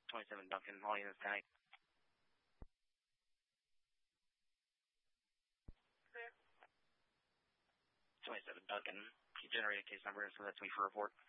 27 Duncan, all units 10. 27 Duncan, you generate a case number and send that to me for report.